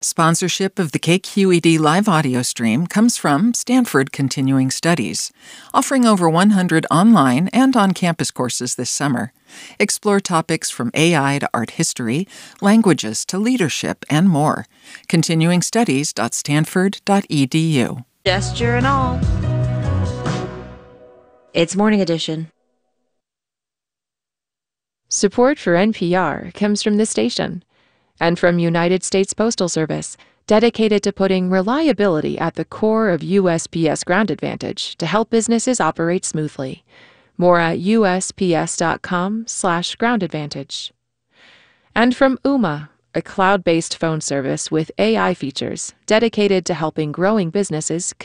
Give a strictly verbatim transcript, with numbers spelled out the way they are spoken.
Sponsorship of the K Q E D live audio stream comes from Stanford Continuing Studies, offering over one hundred online and on-campus courses this summer. Explore topics from A I to art history, languages to leadership, and more. continuing studies dot stanford dot e d u. Gesture and all. It's Morning Edition. Support for N P R comes from this station and from United States Postal Service, dedicated to putting reliability at the core of U S P S Ground Advantage to help businesses operate smoothly. More at U S P S dot com slash ground advantage. And from Ooma, a cloud-based phone service with A I features dedicated to helping growing businesses